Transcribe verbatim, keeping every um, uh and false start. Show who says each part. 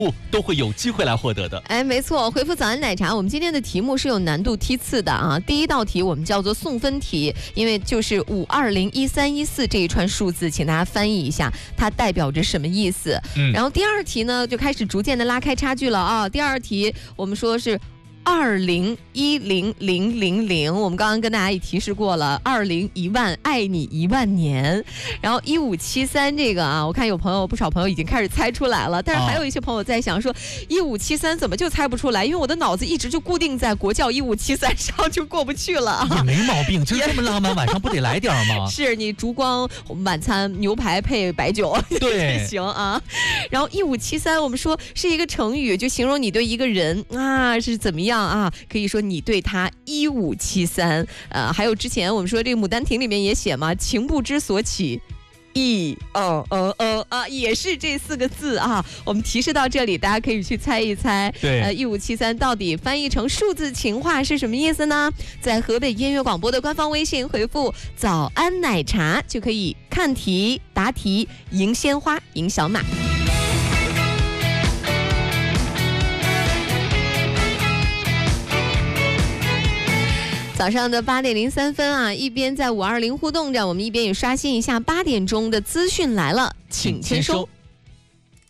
Speaker 1: 都会有机会来获得的。
Speaker 2: 哎，没错，回复早安奶茶，我们今天的题目是有难度梯次的啊。第一道题我们叫做送分题，因为就是五二零一三一四这一串数字，请大家翻译一下它代表着什么意思。嗯，然后第二题呢就开始逐渐的拉开差距了啊。第二题我们说是二零一零零零零，我们刚刚跟大家也提示过了，二零一万爱你一万年。然后一五七三这个啊，我看有朋友不少朋友已经开始猜出来了，但是还有一些朋友在想说一五七三怎么就猜不出来，因为我的脑子一直就固定在国教一五七三上，就过不去了。
Speaker 1: 也没毛病，就这么浪漫，晚上不得来点吗？
Speaker 2: 是你烛光晚餐牛排配白酒，
Speaker 1: 对，
Speaker 2: 行啊。然后一五七三我们说是一个成语，就形容你对一个人啊是怎么样啊，可以说你对他一五七三。呃，还有之前我们说这个《牡丹亭》里面也写嘛，情不知所起。一哦哦哦啊，也是这四个字啊。我们提示到这里，大家可以去猜一猜。
Speaker 1: 对，
Speaker 2: 呃，一五七三到底翻译成数字情话是什么意思呢？在河北音乐广播的官方微信回复“早安奶茶”就可以看题、答题、赢鲜花、赢小马。早上的八点零三分啊，一边在五二零互动着，我们一边也刷新一下八点钟的资讯来了，请签收。